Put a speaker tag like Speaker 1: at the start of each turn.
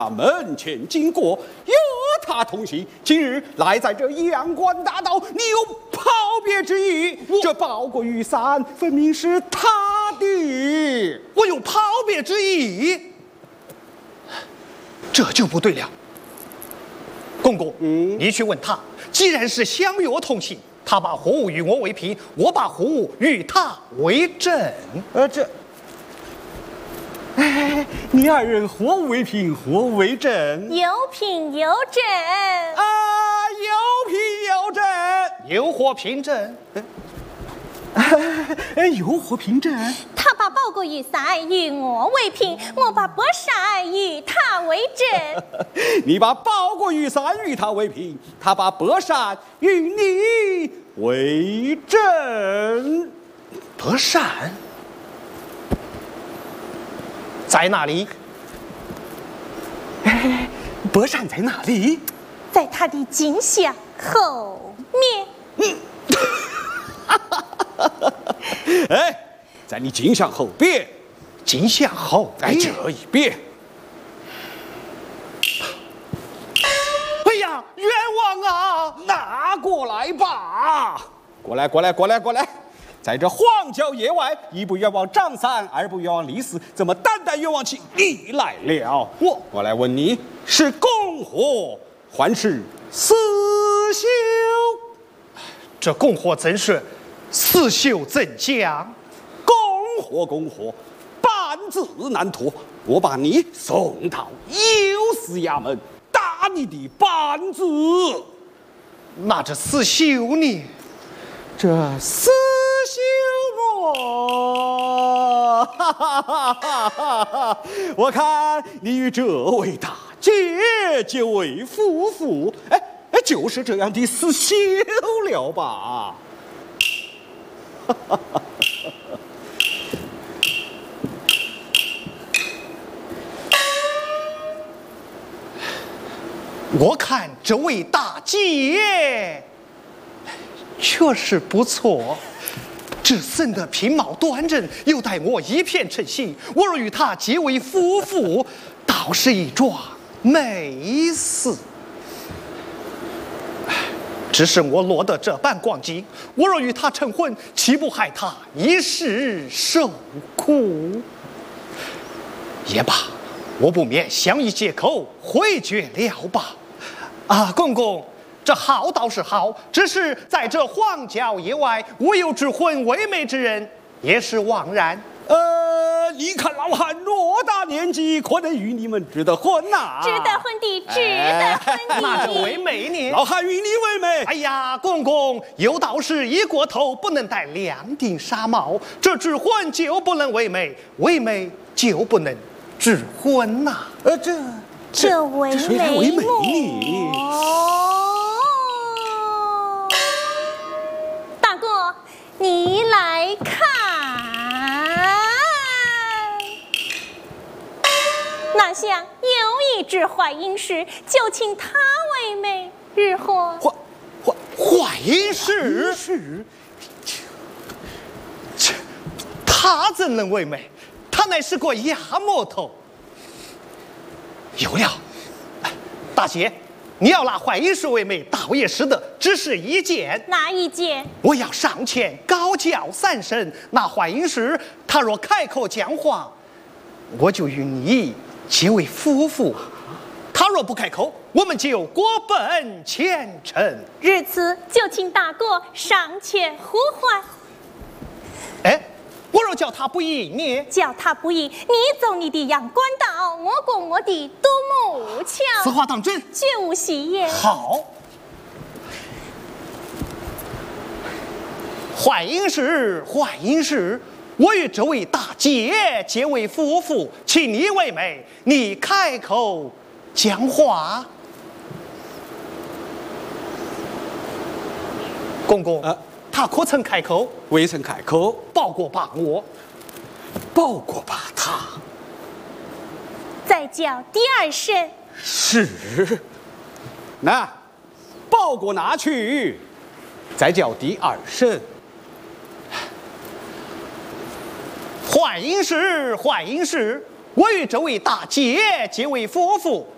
Speaker 1: 门前经过，与他同行。今日来在这阳关大道，你有抛别之意。这包裹雨伞分明是他的，
Speaker 2: 我有抛别之意，这就不对了。公公，你去问他，既然是相与我同行，他把货物与我为凭，我把货物与他为证。
Speaker 1: 你二人何为凭，何为证？
Speaker 3: 有凭有证
Speaker 1: 啊，有凭有证，
Speaker 2: 有何凭证？
Speaker 1: 有何凭证？
Speaker 3: 他把包裹雨伞与我为凭，我把薄扇与他为证。
Speaker 1: 你把包裹雨伞与他为凭，他把薄扇与你为证。
Speaker 2: 薄扇在哪里？
Speaker 1: 薄扇在哪里？
Speaker 3: 在他的颈项后面。
Speaker 1: 在你颈项后边。
Speaker 2: 颈项后
Speaker 1: 在这一边。
Speaker 2: 哎呀，冤枉啊！
Speaker 1: 拿过来吧！过来！在这荒郊野外，一不冤枉张三，二不冤枉李四，怎么单冤枉起你来了？我来问你，是供货还是私修？
Speaker 2: 这供货怎是私修怎讲？
Speaker 1: 供货，半字难脱。我把你送到右司衙门，打你的半字。
Speaker 2: 那这私修呢？
Speaker 1: 这私修我看你与这位大姐结为夫妇，就是这样的私修了吧？
Speaker 2: 我看这位大姐确实不错，只生得品貌端正，又待我一片称心。我若与她结为夫妇，倒是一桩美事。只是我落得这般光景，我若与她成婚，岂不害她一世受苦？也罢，我不免相依借口，回绝了吧。公公，这好倒是好，只是在这荒郊野外，我有指婚为媒之人，也是枉然。
Speaker 1: 你看老汉偌大年纪，可能与你们指得婚呐？
Speaker 3: 指得婚的，指得婚的。
Speaker 2: 那就为媒呢？
Speaker 1: 老汉与你为媒。
Speaker 2: 哎呀，公公，有道是一过头不能戴两顶纱帽，这指婚就不能为媒，为媒就不能指婚呐。
Speaker 3: 这为媒大哥，你来看，哪想有一只坏阴石，就请他为媒，日后
Speaker 2: 坏阴石，他怎能为媒？他乃是个哑木头。有了，大姐，你要拿坏阴石为媒，倒也是的，只是一件。
Speaker 3: 哪一件？
Speaker 2: 我要上前高叫3声，那坏阴石他若开口讲话，我就与你结为夫妇；他若不开口，我们就过奔前程。
Speaker 3: 日此就请大哥上前呼唤。
Speaker 2: 我若叫他不应呢？
Speaker 3: 叫他不应，你走你的阳关道，我过我的独木桥。
Speaker 2: 此话当真？
Speaker 3: 绝无戏言。
Speaker 2: 好。坏阴石，我与这位大姐结为夫妇，请你为媒，你开口讲话。公公，他可曾开口？
Speaker 1: 未曾开口。
Speaker 2: 报过把我，
Speaker 1: 报过把他。
Speaker 3: 再叫第2声。
Speaker 1: 是。那报过拿去，再叫第2声。
Speaker 2: 坏阴石，我与这位大姐结为夫妇，